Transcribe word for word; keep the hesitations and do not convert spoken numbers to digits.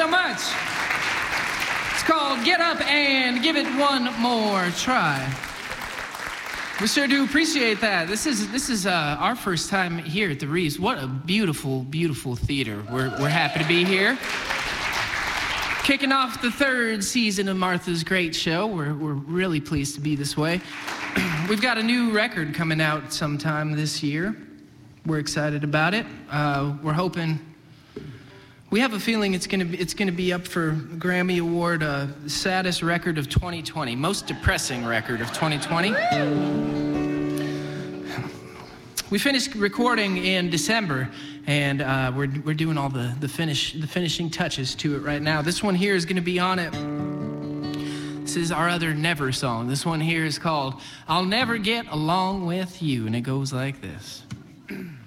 so much. It's called Get Up and Give It One More Try. We sure do appreciate that. This is this is uh, our first time here at the Reeves. What a beautiful, beautiful theater. We're we're happy to be here. Kicking off the third season of Martha's Great Show. We're we're really pleased to be this way. We've got a new record coming out sometime this year. We're excited about it. Uh, we're hoping. We have a feeling it's gonna be it's gonna be up for Grammy Award, uh, saddest record of twenty twenty, most depressing record of twenty twenty. We finished recording in December, and uh, we're we're doing all the the finish the finishing touches to it right now. This one here is gonna be on it. This is our other Never song. This one here is called "I'll Never Get Along with You," and it goes like this.